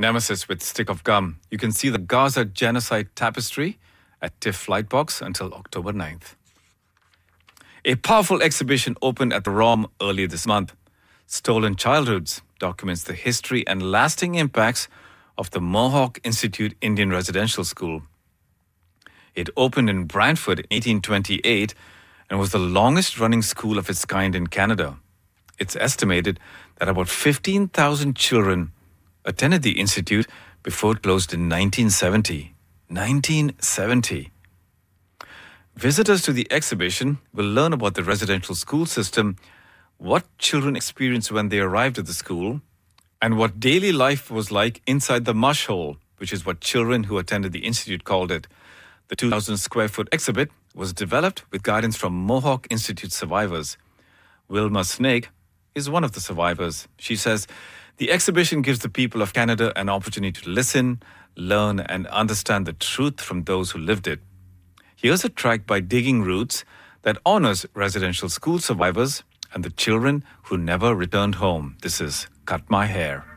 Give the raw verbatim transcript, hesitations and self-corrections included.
Nemesis with Stick of Gum. You can see the Gaza genocide tapestry at TIFF Lightbox until October ninth. A powerful exhibition opened at the ROM earlier this month. Stolen Childhoods documents the history and lasting impacts of the Mohawk Institute Indian Residential School. It opened in Brantford in eighteen twenty-eight and was the longest-running school of its kind in Canada. It's estimated that about fifteen thousand children attended the institute before it closed in nineteen seventy. nineteen seventy. Visitors to the exhibition will learn about the residential school system, what children experienced when they arrived at the school, and what daily life was like inside the mush hole, which is what children who attended the institute called it. The two thousand square foot exhibit was developed with guidance from Mohawk Institute survivors. Wilma Snake is one of the survivors. She says, the exhibition gives the people of Canada an opportunity to listen, learn, and understand the truth from those who lived it. Here's a track by Digging Roots that honors residential school survivors and the children who never returned home. This is Cut My Hair.